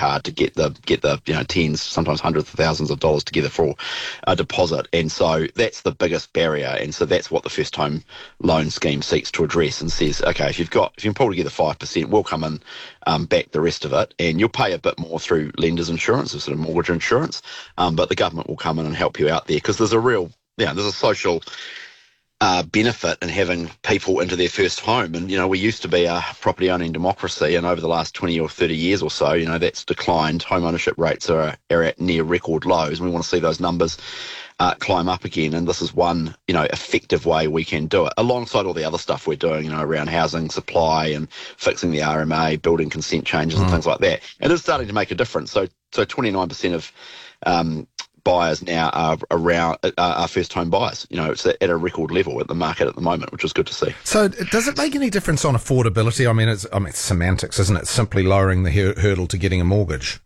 hard to get the tens, sometimes hundreds of thousands of dollars together for a deposit, and so that's the biggest barrier. And so that's what the first home loan scheme seeks to address, and says, okay, if you can pull together 5%, we'll come in, back the rest of it, and you'll pay a bit more through lenders insurance or sort of mortgage insurance, but the government will come in and help you out there, because there's a social benefit in having people into their first home. And, we used to be a property owning democracy, and over the last 20 or 30 years or so, that's declined. Home ownership rates are at near record lows, and we want to see those numbers climb up again. And this is one, effective way we can do it, alongside all the other stuff we're doing, around housing supply and fixing the RMA, building consent changes and things like that. And it's starting to make a difference. So 29% of buyers now are first home buyers. It's at a record level at the market at the moment, which is good to see. So does it make any difference on affordability? I mean, it's semantics, isn't it? Simply lowering the hurdle to getting a mortgage.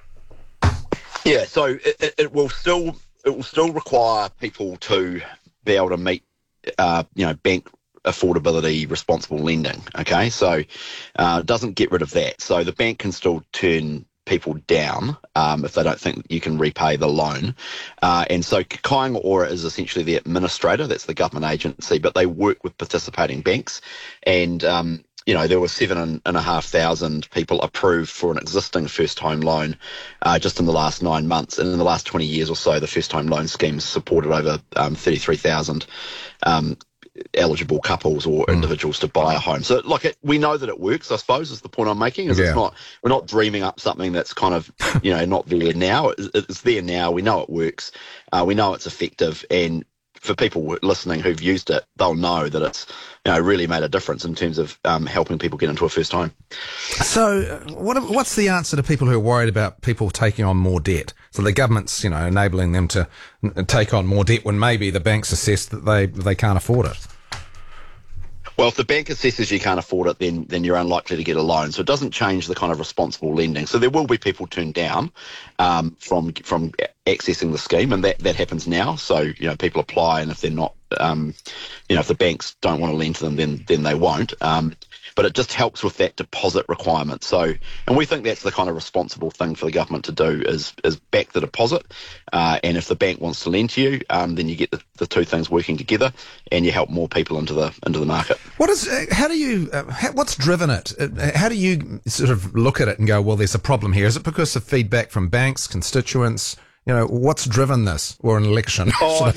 Yeah, so it will still require people to be able to meet bank affordability responsible lending. Okay, so it doesn't get rid of that. So the bank can still turn people down if they don't think you can repay the loan. And so Kāinga Ora is essentially the administrator, that's the government agency, but they work with participating banks. And, there were 7,500 people approved for an existing first home loan just in the last 9 months. And in the last 20 years or so, the first home loan scheme's supported over 33,000 eligible couples or individuals to buy a home. So we know that it works, I suppose, is the point I'm making. We're not dreaming up something that's kind of, not there now. It's there now. We know it works. We know it's effective. And for people listening who've used it, they'll know that it's, really made a difference in terms of helping people get into a first home. So what's the answer to people who are worried about people taking on more debt? So the government's, enabling them to take on more debt when maybe the banks assess that they can't afford it. Well, if the bank assesses you can't afford it, then you're unlikely to get a loan. So it doesn't change the kind of responsible lending. So there will be people turned down from accessing the scheme, and that happens now. So people apply, and if they're not, if the banks don't want to lend to them, then they won't. But it just helps with that deposit requirement. So, and we think that's the kind of responsible thing for the government to do is back the deposit. And if the bank wants to lend to you, then you get the two things working together, and you help more people into the market. What's driven it? How do you sort of look at it and go, well, there's a problem here? Is it because of feedback from banks, constituents? What's driven this, or an election? I've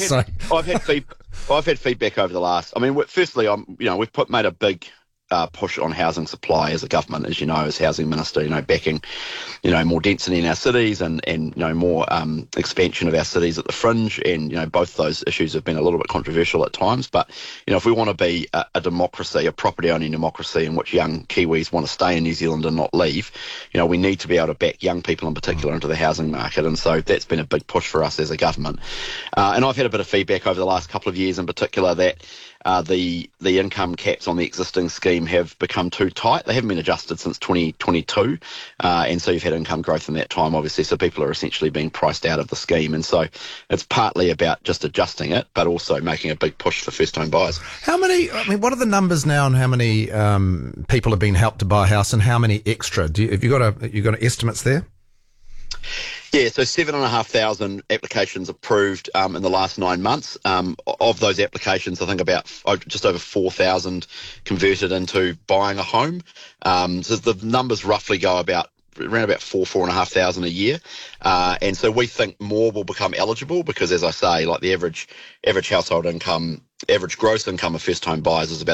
had feedback over the last. I mean, firstly, we've made a big push on housing supply as a government, as you know, as housing minister, backing, more density in our cities and more expansion of our cities at the fringe. And, both those issues have been a little bit controversial at times. But, if we want to be a democracy, a property-owning democracy in which young Kiwis want to stay in New Zealand and not leave, we need to be able to back young people in particular into the housing market. And so that's been a big push for us as a government. And I've had a bit of feedback over the last couple of years in particular that the income caps on the existing scheme have become too tight. They haven't been adjusted since 2022, and so you've had income growth in that time, obviously, so people are essentially being priced out of the scheme. And so it's partly about just adjusting it, but also making a big push for first-home buyers. What are the numbers now on how many people have been helped to buy a house and how many extra? Have you got estimates there? Yeah, so 7,500 applications approved in the last 9 months. Of those applications, I think about just over 4,000 converted into buying a home. So the numbers roughly go around about 4,500 a year. And so we think more will become eligible because, as I say, like the average household income, average gross income of first home buyers is about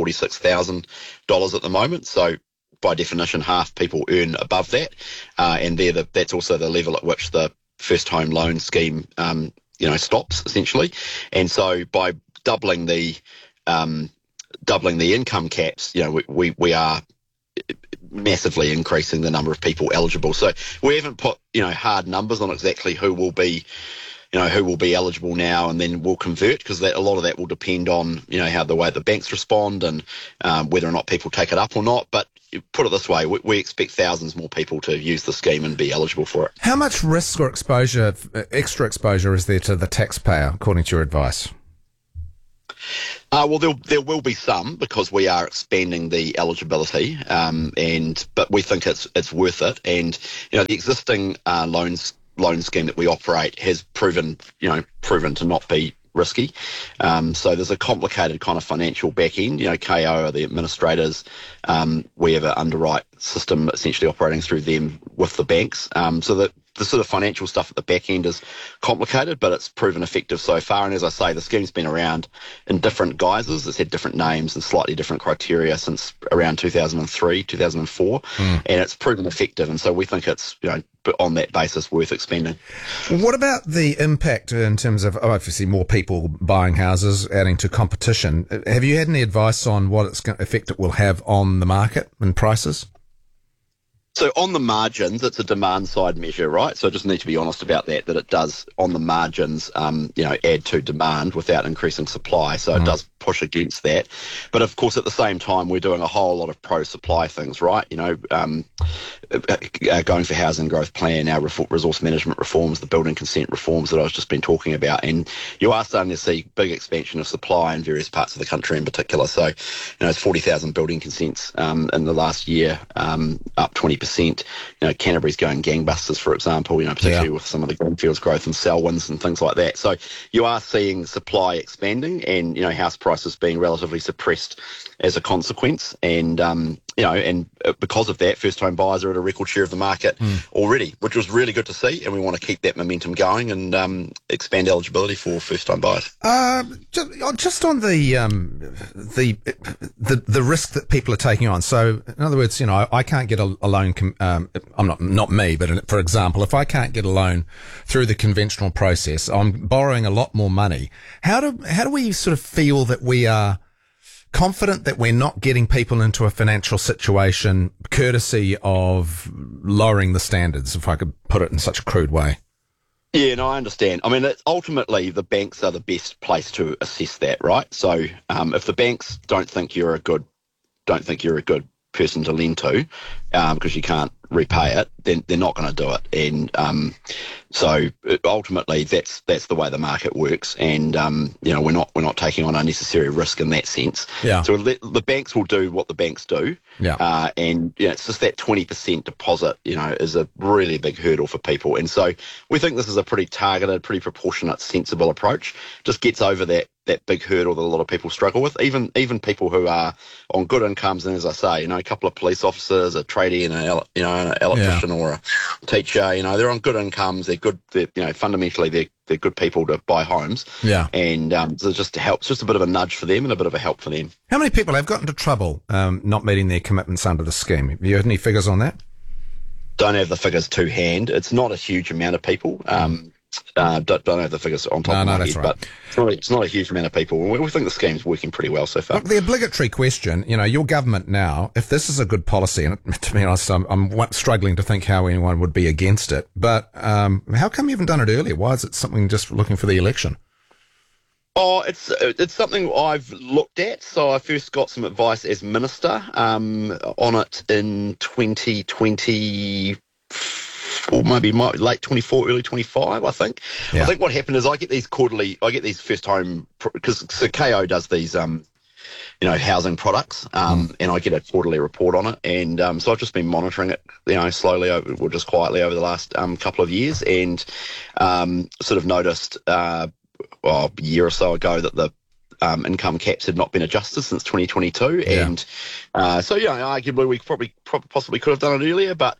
$146,000 at the moment. So by definition, half people earn above that, and that's also the level at which the first home loan scheme, stops essentially. And so by doubling the income caps, we are massively increasing the number of people eligible. So we haven't put hard numbers on exactly who will be eligible now and then will convert, because a lot of that will depend on how the way the banks respond and whether or not people take it up or not. But put it this way, we expect thousands more people to use the scheme and be eligible for it. How much risk or extra exposure is there to the taxpayer, according to your advice? Well, there will be some because we are expanding the eligibility, but we think it's worth it. And the existing loan scheme that we operate has proven to not be risky. So there's a complicated kind of financial back end. KO are the administrators. We have an underwrite system essentially operating through them with the banks. So that the sort of financial stuff at the back end is complicated, but it's proven effective so far. And as I say, the scheme's been around in different guises. It's had different names and slightly different criteria since around 2003, 2004, and it's proven effective. And so we think it's, on that basis, worth expanding. What about the impact in terms of, obviously, more people buying houses, adding to competition? Have you had any advice on what effect it will have on the market and prices? So on the margins, it's a demand side measure, right? So I just need to be honest about that it does on the margins, add to demand without increasing supply. So it does push against that. But of course, at the same time, we're doing a whole lot of pro-supply things, right? Going for housing growth plan, our resource management reforms, the building consent reforms that I've just been talking about. And you are starting to see big expansion of supply in various parts of the country in particular. So, it's 40,000 building consents in the last year, up 20%. Canterbury's going gangbusters, for example, particularly with some of the greenfields growth and Selwyns and things like that. So you are seeing supply expanding and, house prices being relatively suppressed as a consequence. And, and because of that, first home buyers are at a record share of the market already, which was really good to see. And we want to keep that momentum going and expand eligibility for first home buyers. Just on the risk that people are taking on. So in other words, I can't get a loan. I'm not me, but for example, if I can't get a loan through the conventional process, I'm borrowing a lot more money. How do we sort of feel that we are confident that we're not getting people into a financial situation courtesy of lowering the standards, if I could put it in such a crude way? Yeah, no, I understand. I mean, ultimately, the banks are the best place to assess that, right? So if the banks don't think you're a good person to lend to because you can't repay it, then they're not going to do it. And so ultimately, that's the way the market works. And we're not taking on unnecessary risk in that sense. Yeah. So the banks will do what the banks do. Yeah. And it's just that 20% deposit, is a really big hurdle for people. And so we think this is a pretty targeted, pretty proportionate, sensible approach. Just gets over that big hurdle that a lot of people struggle with. Even people who are on good incomes, and as I say, a couple of police officers, a tradie, and an electrician or a teacher, they're on good incomes. They're good. Fundamentally, they're good people to buy homes. Yeah. And so just to help, it's just a bit of a nudge for them and a bit of a help for them. How many people have got into trouble not meeting their commitments under the scheme? Have you had any figures on that? Don't have the figures to hand. It's not a huge amount of people. Don't have the figures on top of my head, right. But it's not a huge amount of people. We think the scheme's working pretty well so far. Look, the obligatory question, your government now, if this is a good policy, and to be honest, I'm struggling to think how anyone would be against it, but how come you haven't done it earlier? Why is it something just looking for the election? Oh, it's something I've looked at. So I first got some advice as minister on it in 2020. Or maybe late 24, early 25, I think. Yeah. I think what happened is I get these first home, because KO does these, housing products, and I get a quarterly report on it. And so I've just been monitoring it, slowly or just quietly over the last couple of years, and sort of noticed a year or so ago that the income caps had not been adjusted since 2022. Yeah. And so, arguably we possibly could have done it earlier, but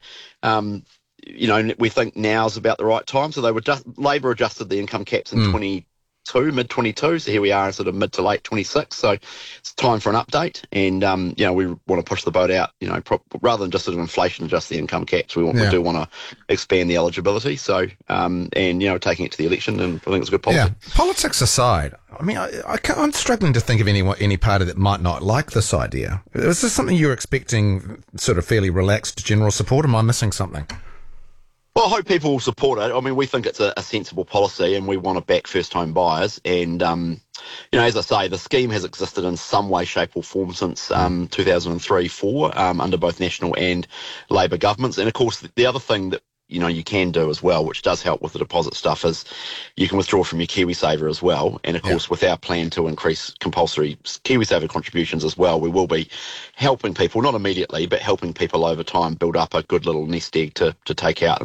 we think now's about the right time. So Labor adjusted the income caps in mid 22. So here we are in sort of mid to late 26. So it's time for an update. And, we want to push the boat out, rather than just sort of inflation adjust the income caps. We do want to expand the eligibility. So, taking it to the election, and I think it's a good policy. Yeah. Politics aside, I mean, I'm struggling to think of any party that might not like this idea. Is this something you're expecting sort of fairly relaxed general support? Am I missing something? Well, I hope people will support it. I mean, we think it's a sensible policy, and we want to back first-home buyers. And, as I say, the scheme has existed in some way, shape or form since 2003-04 under both National and Labor governments. And, of course, the other thing that you can do as well, which does help with the deposit stuff, is you can withdraw from your KiwiSaver as well. And of course, with our plan to increase compulsory KiwiSaver contributions as well, we will be helping people, not immediately, but helping people over time build up a good little nest egg to take out